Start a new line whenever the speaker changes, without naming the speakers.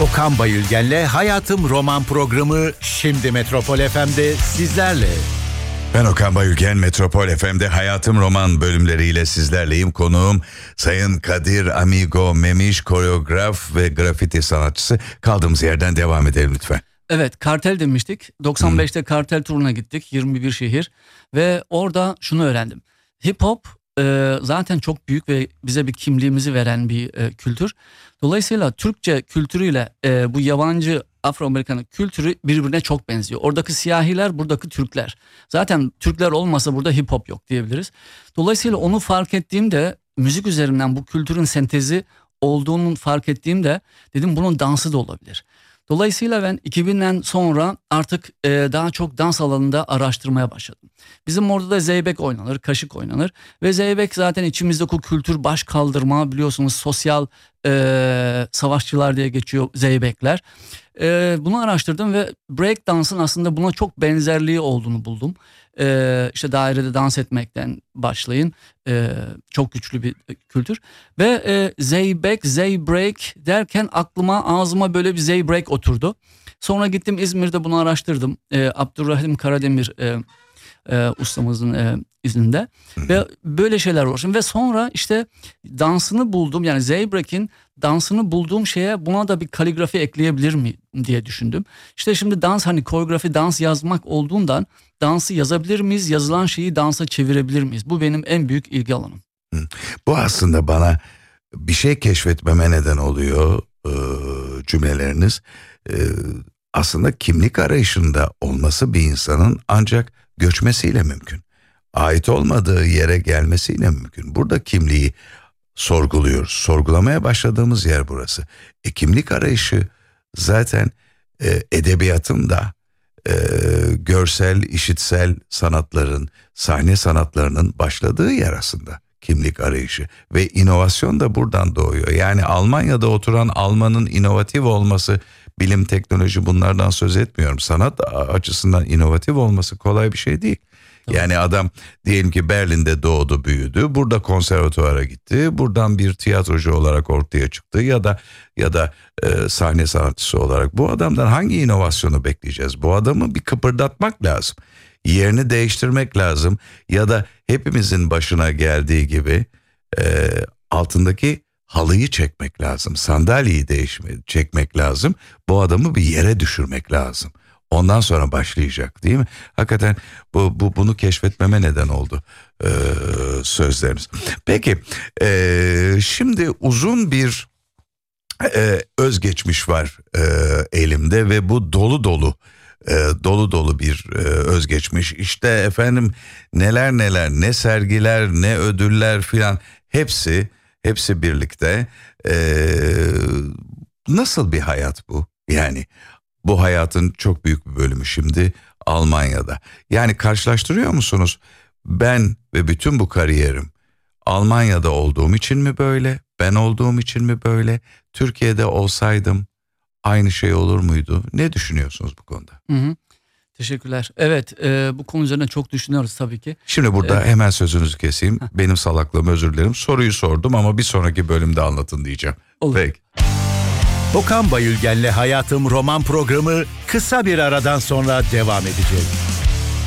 Okan Bayülgen'le Hayatım Roman programı şimdi Metropol FM'de sizlerle.
Ben Okan Bayülgen, Metropol FM'de Hayatım Roman bölümleriyle sizlerleyim. Konuğum Sayın Kadir Amigo Memiş, koreograf ve grafiti sanatçısı. Kaldığımız yerden devam edelim lütfen.
Evet, Kartel demiştik. 95'te Kartel turuna gittik, 21 şehir ve orada şunu öğrendim. Hip hop zaten çok büyük ve bize bir kimliğimizi veren bir kültür. Dolayısıyla Türkçe kültürüyle bu yabancı Afro-Amerikan kültürü birbirine çok benziyor. Oradaki siyahiler, buradaki Türkler. Zaten Türkler olmasa burada hip hop yok diyebiliriz. Dolayısıyla onu fark ettiğimde, müzik üzerinden bu kültürün sentezi olduğunu fark ettiğimde dedim bunun dansı da olabilir. Dolayısıyla ben 2000'den sonra artık daha çok dans alanında araştırmaya başladım. Bizim orada da zeybek oynanır, kaşık oynanır ve zeybek zaten içimizdeki o kültür, baş kaldırma, biliyorsunuz sosyal savaşçılar diye geçiyor zeybekler. Bunu araştırdım ve break dansın aslında buna çok benzerliği olduğunu buldum. İşte dairede dans etmekten başlayın, çok güçlü bir kültür ve zeybek, zeybreak derken ağzıma böyle bir zeybreak oturdu. Sonra gittim İzmir'de bunu araştırdım. Abdurrahim Karademir ustamızın izninde ve böyle şeyler uğraştım ve sonra işte dansını buldum, yani zeybreak'in dansını bulduğum şeye buna da bir kaligrafi ekleyebilir mi diye düşündüm. İşte şimdi dans, hani koreografi dans yazmak olduğundan dansı yazabilir miyiz, yazılan şeyi dansa çevirebilir miyiz? Bu benim en büyük ilgi alanım.
Bu aslında bana bir şey keşfetmeme neden oluyor cümleleriniz. Aslında kimlik arayışında olması bir insanın ancak göçmesiyle mümkün. Ait olmadığı yere gelmesiyle mümkün. Burada kimliği sorguluyoruz. Sorgulamaya başladığımız yer burası. Kimlik arayışı zaten edebiyatın da görsel, işitsel sanatların, sahne sanatlarının başladığı yer aslında kimlik arayışı. Ve inovasyon da buradan doğuyor. Yani Almanya'da oturan Almanın inovatif olması, bilim, teknoloji, bunlardan söz etmiyorum. Sanat açısından inovatif olması kolay bir şey değil. Yani adam diyelim ki Berlin'de doğdu, büyüdü, burada konservatuvara gitti, buradan bir tiyatrocu olarak ortaya çıktı ya da sahne sanatçısı olarak. Bu adamdan hangi inovasyonu bekleyeceğiz? Bu adamı bir kıpırdatmak lazım, yerini değiştirmek lazım ya da hepimizin başına geldiği gibi altındaki halıyı çekmek lazım, sandalyeyi çekmek lazım, bu adamı bir yere düşürmek lazım. Ondan sonra başlayacak, değil mi? Hakikaten bunu keşfetmeme neden oldu sözleriniz. Peki şimdi uzun bir özgeçmiş var elimde ve bu dolu dolu bir özgeçmiş. İşte efendim neler ne sergiler, ne ödüller filan, hepsi birlikte. Nasıl bir hayat bu? Yani bu hayatın çok büyük bir bölümü şimdi Almanya'da. Yani karşılaştırıyor musunuz? Ben ve bütün bu kariyerim Almanya'da olduğum için mi böyle? Ben olduğum için mi böyle? Türkiye'de olsaydım aynı şey olur muydu? Ne düşünüyorsunuz bu konuda?
Teşekkürler. Evet, bu konu üzerine çok düşünüyoruz tabii ki.
Şimdi burada hemen sözünüzü keseyim. Benim salaklığım, özür dilerim. Soruyu sordum ama bir sonraki bölümde anlatın diyeceğim.
Olur.
Peki.
Okan Bayülgen'le Hayatım Roman programı kısa bir aradan sonra devam edecek.